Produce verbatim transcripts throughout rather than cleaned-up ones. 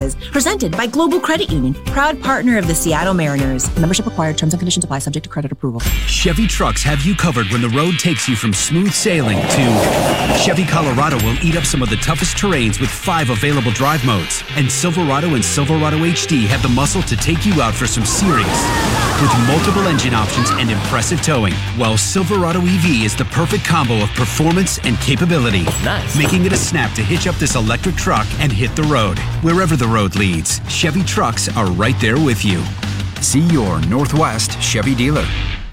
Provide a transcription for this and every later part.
services. Presented by Global Credit Union, proud partner of the Seattle Mariners. Membership required. Terms and conditions apply. Subject to credit approval. Chevy trucks have you covered when the road takes you from smooth sailing to Chevy Colorado will eat up some of the toughest terrains with five available drive modes. And Silverado and Silverado H D have the muscle to take you out for some serious with multiple engine options and impressive towing. While Silverado E V is the perfect combo of performance and capability. Nice. Making it a snap to hitch up this electric truck and hit the road. Wherever the road leads, Chevy trucks are right there with you. See your Northwest Chevy dealer.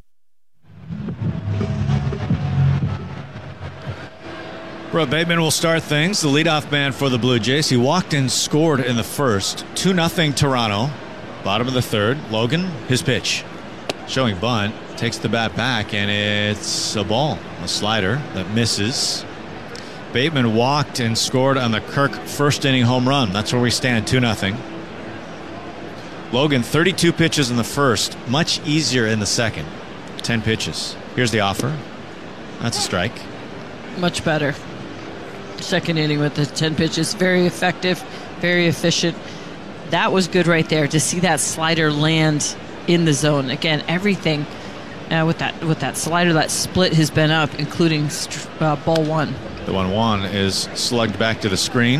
Brett Bateman will start things, the leadoff man for the Blue Jays. He walked and scored in the first. two nothing Toronto. Bottom of the third. Logan, his pitch. Showing bunt. Takes the bat back, and it's a ball. A slider that misses. Bateman walked and scored on the Kirk first inning home run. That's where we stand, two nothing. Logan, thirty-two pitches in the first. Much easier in the second. ten pitches. Here's the offer. That's a strike. Much better. Second inning with the ten pitches. Very effective, very efficient. That was good right there to see that slider land in the zone. Again, everything uh, with that with that slider, that split has been up, including uh, ball one. The one one is slugged back to the screen.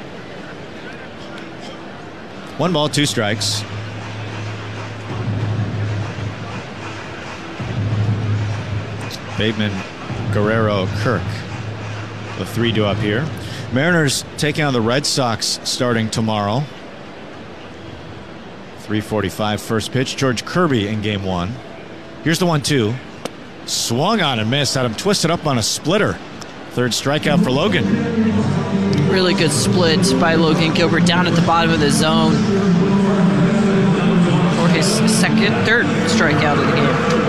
One ball, two strikes. Bateman, Guerrero, Kirk. The three do up here. Mariners taking on the Red Sox starting tomorrow. three forty-five first pitch. George Kirby in game one. Here's the one two. Swung on and missed. Had him twisted up on a splitter. Third strikeout for Logan. Really good split by Logan Gilbert down at the bottom of the zone for his second, third strikeout of the game.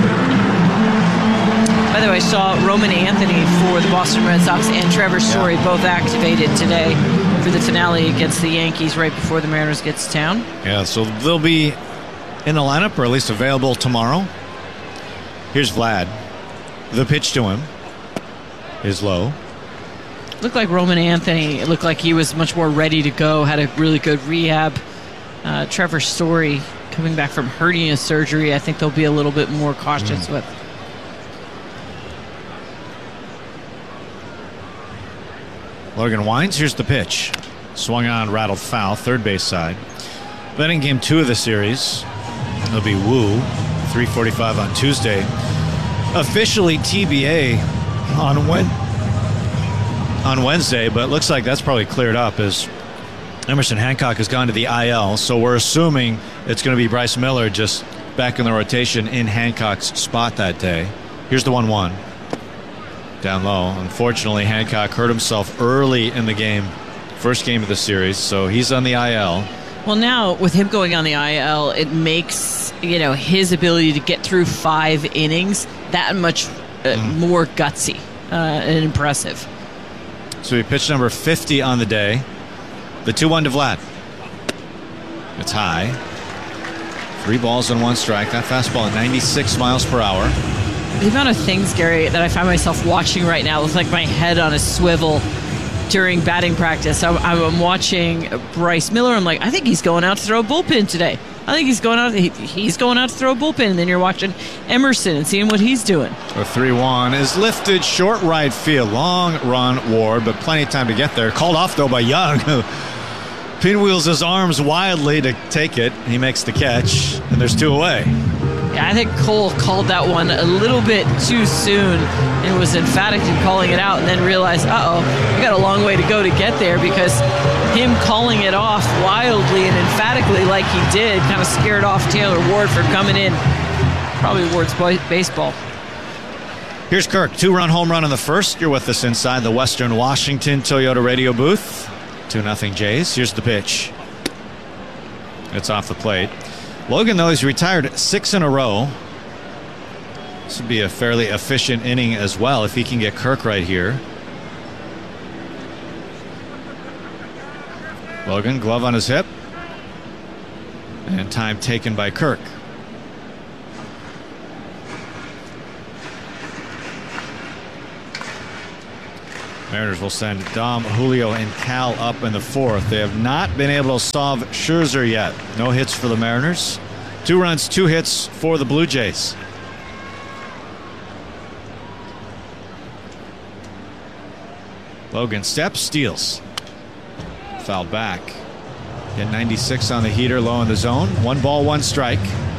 By the way, I saw Roman Anthony for the Boston Red Sox and Trevor Story yeah. both activated today for the finale against the Yankees right before the Mariners get to town. Yeah, so they'll be in the lineup, or at least available tomorrow. Here's Vlad. The pitch to him is low. Looked like Roman Anthony. It looked like he was much more ready to go, had a really good rehab. Uh, Trevor Story coming back from hernia surgery. I think they'll be a little bit more cautious mm. with. Logan winds. Here's the pitch. Swung on, rattled foul, third base side. Then in game two of the series, it'll be Wu, three forty-five on Tuesday. Officially T B A on when on Wednesday, but it looks like that's probably cleared up as Emerson Hancock has gone to the I L. So we're assuming it's going to be Bryce Miller just back in the rotation in Hancock's spot that day. Here's the one one. Down low. Unfortunately, Hancock hurt himself early in the game, first game of the series, so he's on the I L. Well, now with him going on the I L, it makes, you know, his ability to get through five innings that much uh, mm. more gutsy uh, and impressive. So he pitched number fifty on the day. The two one to Vlad. It's high. Three balls and one strike. That fastball at ninety-six miles per hour. The amount of things, Gary, that I find myself watching right now looks like my head on a swivel during batting practice. I'm, I'm watching Bryce Miller. I'm like, I think he's going out to throw a bullpen today. I think he's going out. He, he's going out to throw a bullpen. And then you're watching Emerson and seeing what he's doing. A three one is lifted short right field. Long run, Ward, but plenty of time to get there. Called off, though, by Young, who pinwheels his arms wildly to take it. He makes the catch, and there's two away. Yeah, I think Cole called that one a little bit too soon and was emphatic in calling it out, and then realized, uh-oh, we got a long way to go to get there, because him calling it off wildly and emphatically like he did kind of scared off Taylor Ward from coming in. Probably Ward's baseball. Here's Kirk, two-run home run in the first. You're with us inside the Western Washington Toyota radio booth. two nothing Jays. Here's the pitch. It's off the plate. Logan, though, he's retired six in a row. This would be a fairly efficient inning as well if he can get Kirk right here. Logan, glove on his hip. And time taken by Kirk. Mariners will send Dom, Julio, and Cal up in the fourth. They have not been able to solve Scherzer yet. No hits for the Mariners. Two runs, two hits for the Blue Jays. Logan steps, steals. Fouled back. Get ninety-six on the heater, low in the zone. One ball, one strike.